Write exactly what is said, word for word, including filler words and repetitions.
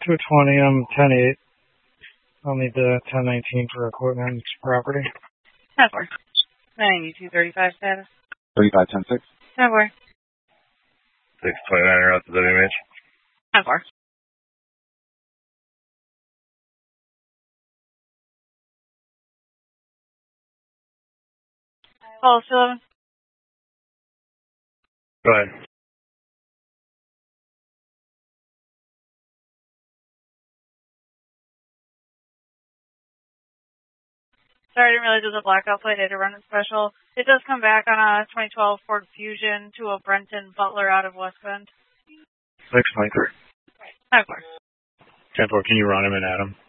two twenty, I'm ten eight. I'll need the ten nineteen for equipment property. ten four. ninety-two thirty-five status. thirty-five ten six. ten four. six twenty-nine out to W M H. ten four. Call eleven. Go ahead. Sorry, I didn't realize it was a blackout plate. I had to run it special. It does come back on a twenty twelve Ford Fusion to a Brenton Butler out of West Bend. six twenty-three. ten four. ten four, can you run him and add him?